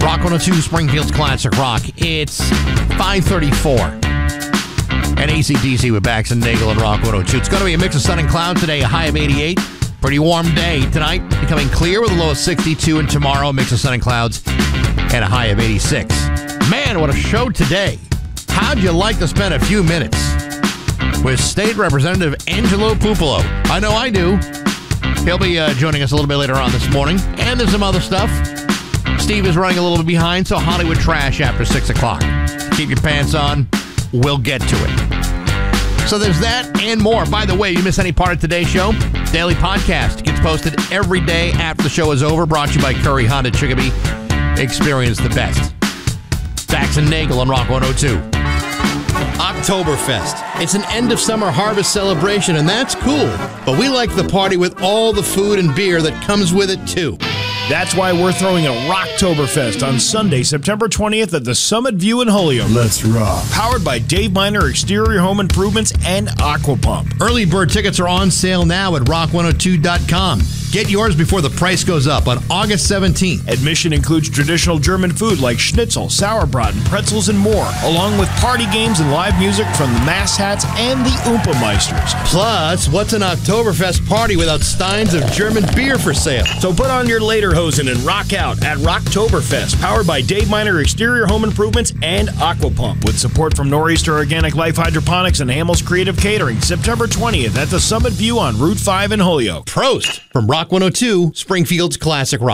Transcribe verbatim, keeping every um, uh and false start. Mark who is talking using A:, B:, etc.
A: Rock one oh two, Springfield's Classic Rock. It's five thirty-four. And A C D C with Bax and Nagel and Rock one oh two. It's going to be a mix of sun and cloud today, a high of eighty-eight. Pretty warm day tonight, becoming clear with a low of sixty-two. And tomorrow, a mix of sun and clouds and a high of eighty-six. Man, what a show today. How'd you like to spend a few minutes with State Representative Angelo Pupolo? I know I do. He'll be uh, joining us a little bit later on this morning. And there's some other stuff. Steve is running a little bit behind, so Hollywood Trash after six o'clock. Keep your pants on. We'll get to it. So there's that and more. By the way, if you miss any part of today's show, daily podcast gets posted every day after the show is over. Brought to you by Curry Honda Chicopee. Experience the best. Bax and Nagel on Rock one oh two. Oktoberfest. It's an end-of-summer harvest celebration, and that's cool. But we like the party with all the food and beer that comes with it, too.
B: That's why we're throwing a Rocktoberfest on Sunday, September twentieth at the Summit View in Holyoke.
C: Let's rock.
B: Powered by Dave Miner Exterior Home Improvements and Aquapump.
A: Early bird tickets are on sale now at rock one oh two dot com. Get yours before the price goes up on August seventeenth.
B: Admission includes traditional German food like schnitzel, sauerbraten, pretzels, and more, along with party games and live music from the Mass Hats and the Oompa Meisters.
A: Plus, what's an Oktoberfest party without steins of German beer for sale?
B: So put on your lederhosen and rock out at Rocktoberfest, powered by Dave Miner Exterior Home Improvements and Aquapump, with support from Nor'easter Organic Life Hydroponics and Hamels Creative Catering, September twentieth at the Summit View on Route five in Holyoke.
A: Prost from Rock one oh two, Springfield's Classic Rock.